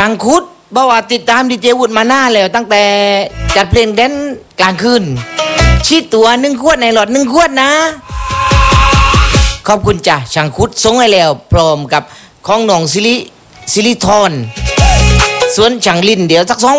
ช่างคุดบอกว่าติดตามดีเจวุฒิมาหน้าแล้วตั้งแต่จัดเพลงแดนกลางคืนชีดตัว1 ขวดในหลอด1 ขวดนะขอบคุณจ้ะช่างคุดส่งให้แล้วพร้อมกับของน้องซิลิทอนส่วนช่างลินเดี๋ยวสัก2